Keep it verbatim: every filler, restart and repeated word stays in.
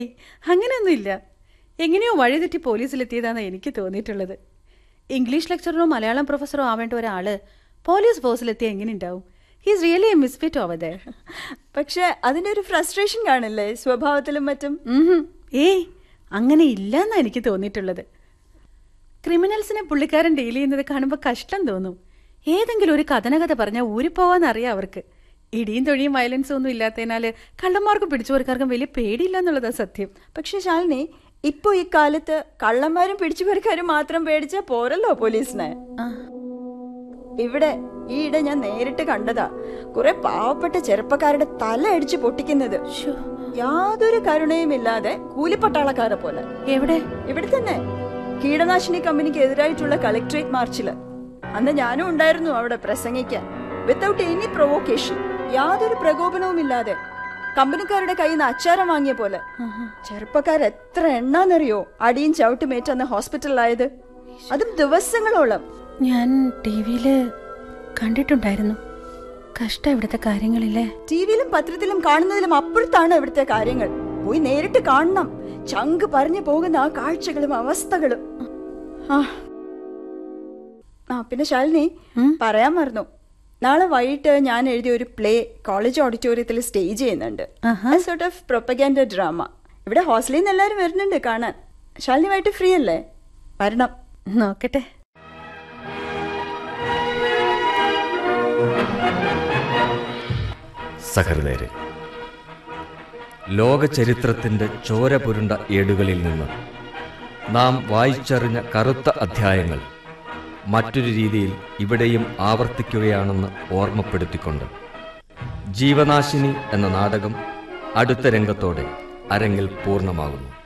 അങ്ങനെയൊന്നുമില്ല. എങ്ങനെയോ വഴിതെറ്റി പോലീസിലെത്തിയതാണെന്ന് എനിക്ക് തോന്നിയിട്ടുള്ളത്. ഇംഗ്ലീഷ് ലെക്ചറോ മലയാളം പ്രൊഫസറോ ആവേണ്ട ഒരാള് പോലീസ് ഫോഴ്സിലെത്തിയ എങ്ങനെ ഉണ്ടാവും? He's really A misfit over there. പക്ഷെ അതിന്റെ ഒരു ഫ്രസ്ട്രേഷൻ കാണില്ലേ സ്വഭാവത്തിലും മറ്റും? ഏയ്, അങ്ങനെ ഇല്ലെന്നാ എനിക്ക് തോന്നിയിട്ടുള്ളത്. ക്രിമിനൽസിനെ പുള്ളിക്കാരൻ ഡീൽ ചെയ്യുന്നത് കാണുമ്പോൾ കഷ്ടം തോന്നും. ഏതെങ്കിലും ഒരു കഥനകഥ പറഞ്ഞാൽ ഊരിപ്പോവാന്നറിയാം അവർക്ക്. ഇടിയും തൊഴിയും വയലൻസും ഒന്നും ഇല്ലാത്തതിനാല് കള്ളന്മാർക്കും പിടിച്ചുപറിക്കാർക്കും വലിയ പേടിയില്ല എന്നുള്ളതാ സത്യം. പക്ഷെ ശാലിനി, ഇപ്പൊ ഈ കാലത്ത് കള്ളന്മാരും പിടിച്ചുപറിക്കാരും മാത്രം പേടിച്ചാ പോരല്ലോ പോലീസിനെ. ഇവിടെ ഈയിടെ ഞാൻ നേരിട്ട് കണ്ടതാ കുറെ പാവപ്പെട്ട ചെറുപ്പക്കാരുടെ തല അടിച്ചു പൊട്ടിക്കുന്നത്. യാതൊരു കരുണയും ഇല്ലാതെ കൂലിപ്പട്ടാളക്കാരെ പോലെ. എവിടെ? ഇവിടെ തന്നെ, കീടനാശിനി കമ്പനിക്ക് എതിരായിട്ടുള്ള കളക്ടറേറ്റ് മാർച്ചില്. അന്ന് ഞാനും ഉണ്ടായിരുന്നു അവിടെ പ്രസംഗിക്കാൻ. വിത്തൗട്ട് എനി പ്രൊവോക്കേഷൻ, യാതൊരു പ്രകോപനവും ഇല്ലാതെ കമ്പനിക്കാരുടെ കയ്യിൽ നിന്ന് അച്ചാരം വാങ്ങിയ പോലെ. ചെറുപ്പക്കാർ എത്ര എണ്ണാന്നറിയോ അടിയും ചവിട്ടുമേറ്റന്ന് ഹോസ്പിറ്റലിലായത്? അതും ദിവസങ്ങളോളം. ഞാൻ ടിവിയില് കണ്ടിട്ടുണ്ടായിരുന്നു. കഷ്ടം ഇവിടുത്തെ കാര്യങ്ങളില്ലേ. ടിവിയിലും പത്രത്തിലും കാണുന്നതിലും അപ്പുറത്താണ് ഇവിടുത്തെ കാര്യങ്ങൾ. പോയി നേരിട്ട് കാണണം. ചങ്ക് പറഞ്ഞു പോകുന്ന ആ കാഴ്ചകളും അവസ്ഥകളും. ആ പിന്നെ ശാലിനി, പറയാൻ മറന്നു, നാളെ വൈകിട്ട് ഞാൻ എഴുതിയ ഒരു പ്ലേ കോളേജ് ഓഡിറ്റോറിയത്തിൽ സ്റ്റേജ് ചെയ്യുന്നുണ്ട്. Sort of propaganda drama. ഇവിടെ ഹോസ്റ്റലിൽ നിന്ന് എല്ലാവരും വരുന്നുണ്ട് കാണാൻ. ശാലിനി വൈകിട്ട് ഫ്രീ അല്ലേ? വരണം. നോക്കട്ടെ. സഹൃദയരെ, ലോക ചരിത്രത്തിന്റെ ചോര പുരുണ്ട ഏടുകളിൽ നിന്ന് നാം വായിച്ചറിഞ്ഞ കറുത്ത അധ്യായങ്ങൾ മറ്റൊരു രീതിയിൽ ഇവിടെയും ആവർത്തിക്കുകയാണെന്ന് ഓർമ്മപ്പെടുത്തിക്കൊണ്ട് ജീവനാശിനി എന്ന നാടകം അടുത്ത രംഗത്തോടെ അരങ്ങിൽ പൂർണ്ണമാകുന്നു.